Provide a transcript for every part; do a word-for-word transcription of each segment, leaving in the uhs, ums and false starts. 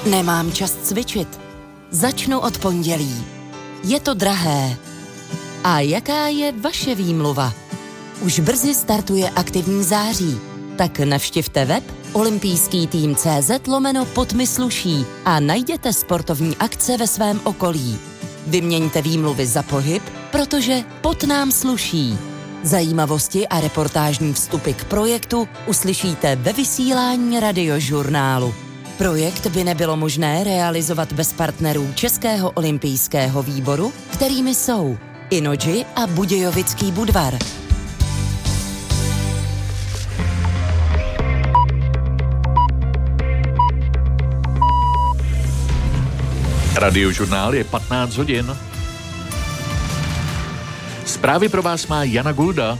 Nemám čas cvičit. Začnu od pondělí. Je to drahé. A jaká je vaše výmluva? Už brzy startuje aktivní září. Tak navštivte web olympijský tým tečka cé zet lomeno pod mi sluší a najděte sportovní akce ve svém okolí. Vyměňte výmluvy za pohyb, protože pot nám sluší. Zajímavosti a reportážní vstupy k projektu uslyšíte ve vysílání Radiožurnálu. Projekt by nebylo možné realizovat bez partnerů Českého olympijského výboru, kterými jsou Innogy a Budějovický Budvar. Radiožurnál je patnáct hodin. Zprávy pro vás má Jana Gulda.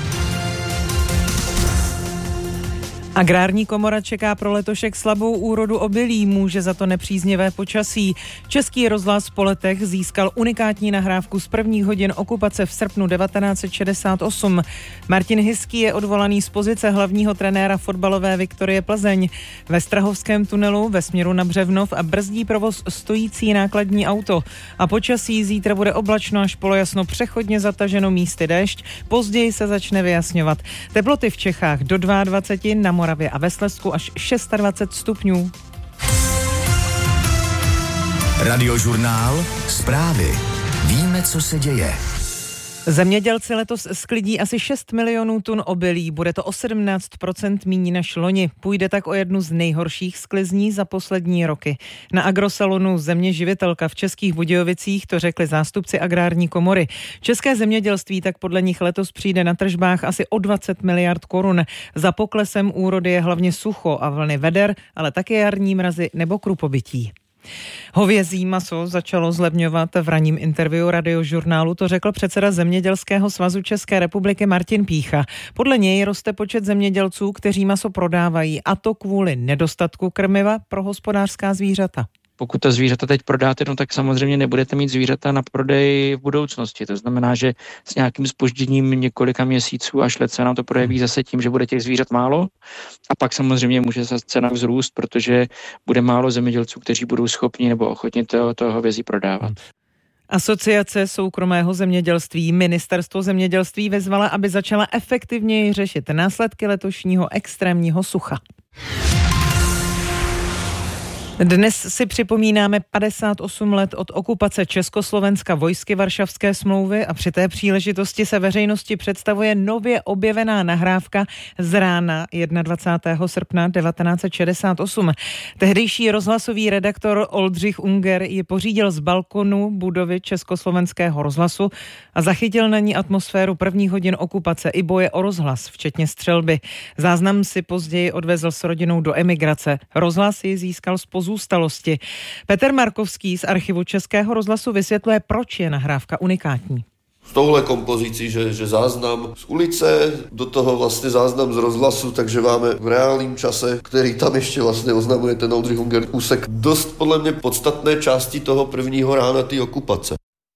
Agrární komora čeká pro letošek slabou úrodu obilí, může za to nepříznivé počasí. Český rozhlas po letech získal unikátní nahrávku z prvních hodin okupace v srpnu devatenáct set šedesát osm. Martin Hiský je odvolaný z pozice hlavního trenéra fotbalové Viktorie Plzeň. Ve Strahovském tunelu ve směru na Břevnov a brzdí provoz stojící nákladní auto. A počasí zítra bude oblačno až polojasno, přechodně zataženo místy déšť, později se začne vyjasňovat. Teploty v Čechách do dvacet dva, na Moravě a ve Slezsku až dvacet šest stupňů. Radiožurnál, zprávy. Víme, co se děje. Zemědělci letos sklidí asi šest milionů tun obilí, bude to o sedmnáct procent míň než loni. Půjde tak o jednu z nejhorších sklizní za poslední roky. Na agrosalonu Země živitelka v Českých Budějovicích to řekli zástupci Agrární komory. České zemědělství tak podle nich letos přijde na tržbách asi o dvacet miliard korun. Za poklesem úrody je hlavně sucho a vlny veder, ale také jarní mrazy nebo krupobytí. Hovězí maso začalo zlevňovat. V ranním interview Radiožurnálu to řekl předseda Zemědělského svazu České republiky Martin Pícha. Podle něj roste počet zemědělců, kteří maso prodávají, a to kvůli nedostatku krmiva pro hospodářská zvířata. Pokud ta zvířata teď prodáte, no tak samozřejmě nebudete mít zvířata na prodej v budoucnosti. To znamená, že s nějakým zpožděním několika měsíců až let se nám to projeví zase tím, že bude těch zvířat málo. A pak samozřejmě může se cena vzrůst, protože bude málo zemědělců, kteří budou schopni nebo ochotni toho, toho hovězí prodávat. Asociace soukromého zemědělství Ministerstvo zemědělství vyzvala, aby začala efektivněji řešit následky letošního extrémního sucha. Dnes si připomínáme padesát osm let od okupace Československa vojsky Varšavské smlouvy a při té příležitosti se veřejnosti představuje nově objevená nahrávka z rána dvacátého prvního srpna devatenáct set šedesát osm. Tehdejší rozhlasový redaktor Oldřich Unger ji pořídil z balkonu budovy Československého rozhlasu a zachytil na ní atmosféru prvních hodin okupace i boje o rozhlas, včetně střelby. Záznam si později odvezl s rodinou do emigrace. Rozhlas ji získal z pozůstalosti. Petr Markovský z archivu Českého rozhlasu vysvětluje, proč je nahrávka unikátní. S touhle kompozicí, že, že záznam z ulice, do toho vlastně záznam z rozhlasu, takže máme v reálném čase, který tam ještě vlastně oznamuje ten Oldřich Unger, úsek dost podle mě podstatné části toho prvního rána té okupace.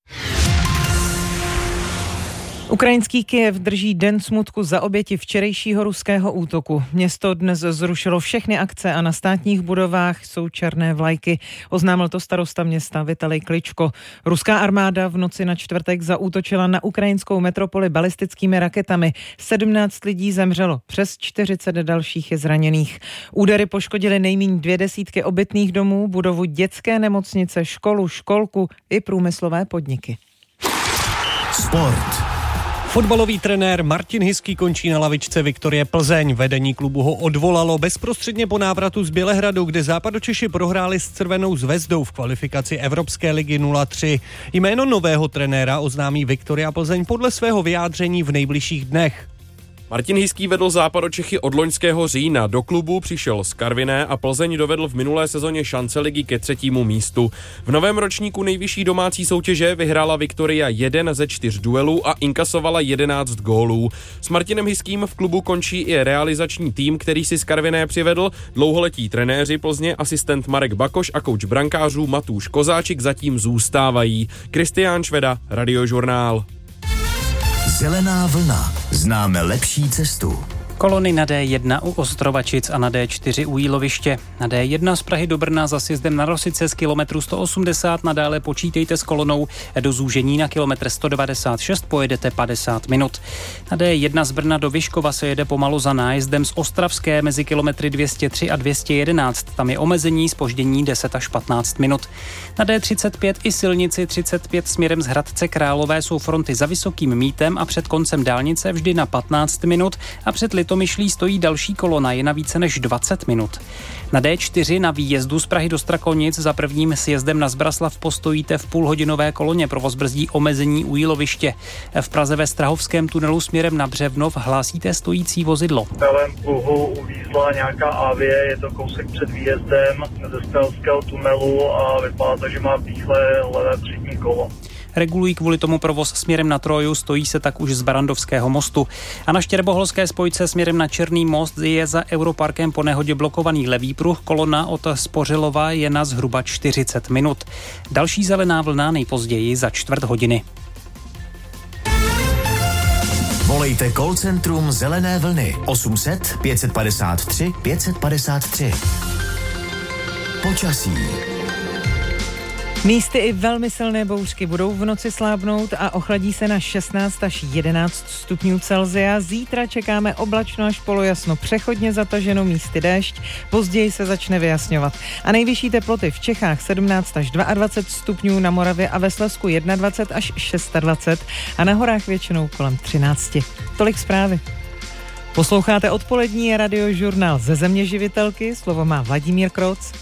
Ukrajinský Kyjev drží den smutku za oběti včerejšího ruského útoku. Město dnes zrušilo všechny akce a na státních budovách jsou černé vlajky. Oznámil to starosta města Vitalij Kličko. Ruská armáda v noci na čtvrtek zaútočila na ukrajinskou metropoli balistickými raketami. sedmnáct lidí zemřelo, přes čtyřicet dalších je zraněných. Údery poškodily nejméně dvě desítky obytných domů, budovu dětské nemocnice, školu, školku i průmyslové podniky. Sport. Fotbalový trenér Martin Hiský končí na lavičce Viktorie Plzeň. Vedení klubu ho odvolalo bezprostředně po návratu z Bělehradu, kde Západočeši prohráli s Crvenou zvezdou v kvalifikaci Evropské ligy nula tři. Jméno nového trenéra oznámí Viktoria Plzeň podle svého vyjádření v nejbližších dnech. Martin Hiský vedl Západočechy od loňského října. Do klubu přišel z Karviné a Plzeň dovedl v minulé sezóně šance ligy ke třetímu místu. V novém ročníku nejvyšší domácí soutěže vyhrála Viktoria jeden ze čtyř duelů a inkasovala jedenáct gólů. S Martinem Hiským v klubu končí i realizační tým, který si z Karviné přivedl. Dlouholetí trenéři Plzně, asistent Marek Bakoš a kouč brankářů Matúš Kozáčik zatím zůstávají. Kristián Šveda, Radiožurnál. Zelená vlna. Známe lepší cestu. Kolony na D jedna u Ostrovačic a na D čtyři u Jíloviště. Na D jedna z Prahy do Brna za sjezdem na Rosice z kilometru sto osmdesát, nadále počítejte s kolonou do zúžení na kilometr sto devadesát šest, pojedete padesát minut. Na D jedna z Brna do Vyškova se jede pomalu za nájezdem z Ostravské mezi kilometry dvě stě tři a dvě stě jedenáct. Tam je omezení, zpoždění deset až patnáct minut. Na D třicet pět i silnici třicet pět směrem z Hradce Králové jsou fronty za Vysokým Mítem a před koncem dálnice vždy na patnáct minut a před Litomyšlí stojí další kolona, je na více než dvacet minut. Na D čtyři na výjezdu z Prahy do Strakonic za prvním sjezdem na Zbraslav postojíte v půlhodinové koloně, provoz brzdí omezení u Jíloviště. V Praze ve Strahovském tunelu směrem na Břevnov hlásíte stojící vozidlo. V pravém pruhu uvízla nějaká avie, je to kousek před výjezdem ze Strahovského tunelu a vypadá to, že má píchle levé přední kolo. Regulují kvůli tomu provoz směrem na Troju, stojí se tak už z Barandovského mostu. A na Štěrboholské spojce směrem na Černý most je za Europarkem po nehodě blokovaný levý pruh, kolona od Spořilova je na zhruba čtyřicet minut. Další zelená vlna nejpozději za čtvrt hodiny. Volejte call centrum Zelené vlny osm set pět padesát tři pět padesát tři. Počasí. Místy i velmi silné bouřky budou v noci slábnout a ochladí se na šestnáct až jedenáct stupňů Celsia. Zítra čekáme oblačno až polojasno, přechodně zataženo, místy déšť, později se začne vyjasňovat. A nejvyšší teploty v Čechách sedmnáct až dvacet dva stupňů, na Moravě a ve Slezsku dvacet jedna až dvacet šest a na horách většinou kolem třináct. Tolik zprávy. Posloucháte odpolední radiožurnál ze Zeměživitelky, slovo má Vladimír Kroc.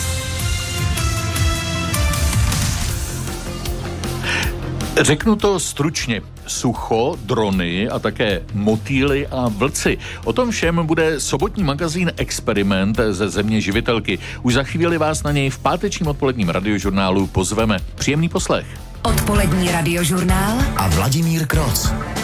Řeknu to stručně. Sucho, drony a také motýly a vlci. O tom všem bude sobotní magazín Experiment ze Zeměživitelky. Už za chvíli vás na něj v pátečním odpoledním radiožurnálu pozveme. Příjemný poslech. Odpolední radiožurnál a Vladimír Kroc.